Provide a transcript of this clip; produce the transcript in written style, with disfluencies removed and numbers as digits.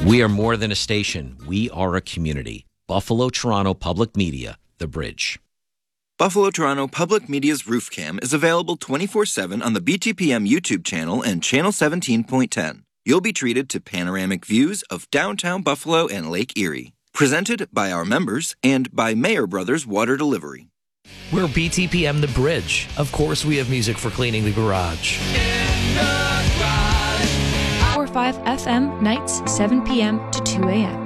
We are more than a station. We are a community. Buffalo Toronto Public Media, The Bridge. Buffalo Toronto Public Media's Roof Cam is available 24/7 on the BTPM YouTube channel and Channel 17.10. You'll be treated to panoramic views of downtown Buffalo and Lake Erie. Presented by our members and by Mayer Brothers Water Delivery. We're BTPM The Bridge. Of course, we have music for cleaning the garage. 4-5 FM, nights 7 p.m. to 2 a.m.